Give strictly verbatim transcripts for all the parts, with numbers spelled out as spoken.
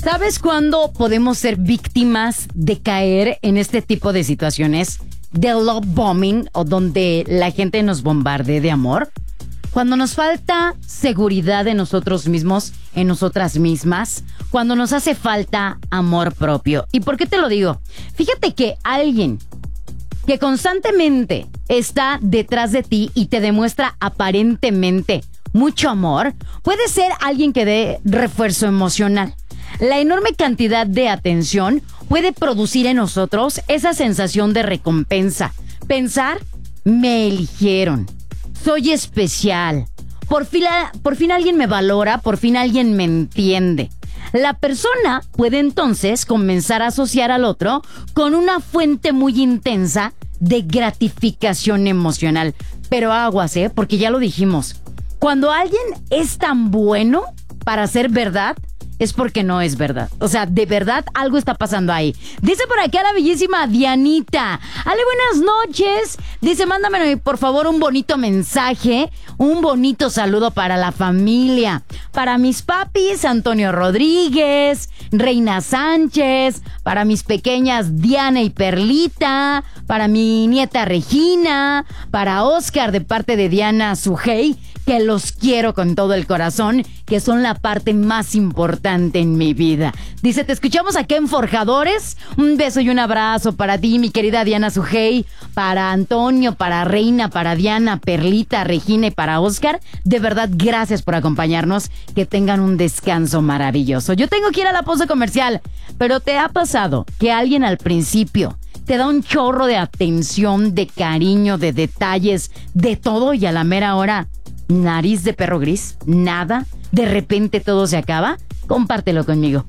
¿Sabes cuándo podemos ser víctimas de caer en este tipo de situaciones? De love bombing, o donde la gente nos bombardee de amor. Cuando nos falta seguridad en nosotros mismos, en nosotras mismas. Cuando nos hace falta amor propio. ¿Y por qué te lo digo? Fíjate que alguien que constantemente está detrás de ti y te demuestra aparentemente mucho amor, puede ser alguien que dé refuerzo emocional. La enorme cantidad de atención puede producir en nosotros esa sensación de recompensa. Pensar, me eligieron, soy especial, por fin, por fin alguien me valora, por fin alguien me entiende. La persona puede entonces comenzar a asociar al otro con una fuente muy intensa de gratificación emocional. Pero aguas, ¿eh? Porque ya lo dijimos. Cuando alguien es tan bueno para ser verdad, es porque no es verdad. O sea, de verdad algo está pasando ahí. Dice por acá la bellísima Dianita. Ale, buenas noches. Dice, mándame por favor un bonito mensaje, un bonito saludo para la familia. Para mis papis, Antonio Rodríguez, Reina Sánchez, para mis pequeñas Diana y Perlita, para mi nieta Regina, para Oscar de parte de Diana Sujei, que los quiero con todo el corazón, que son la parte más importante en mi vida. Dice, te escuchamos aquí en Forjadores. Un beso y un abrazo para ti, mi querida Diana Sujei, para Antonio, para Reina, para Diana, Perlita, Regina y para Oscar. De verdad, gracias por acompañarnos. Que tengan un descanso maravilloso. Yo tengo que ir a la pausa comercial, pero ¿te ha pasado que alguien al principio te da un chorro de atención, de cariño, de detalles, de todo, y a la mera hora, nariz de perro gris, nada, de repente todo se acaba? Compártelo conmigo.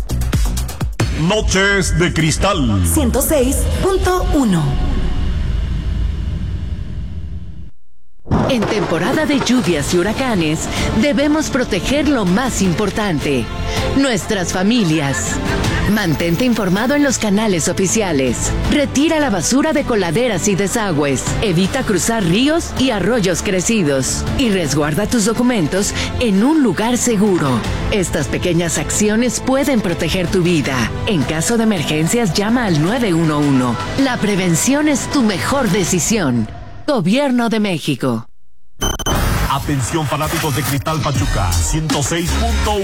Noches de Cristal ciento seis punto uno. En temporada de lluvias y huracanes, debemos proteger lo más importante, nuestras familias. Mantente informado en los canales oficiales. Retira la basura de coladeras y desagües. Evita cruzar ríos y arroyos crecidos. Y resguarda tus documentos en un lugar seguro. Estas pequeñas acciones pueden proteger tu vida. En caso de emergencias, llama al nueve uno uno. La prevención es tu mejor decisión. Gobierno de México. Atención fanáticos de Cristal Pachuca ciento seis punto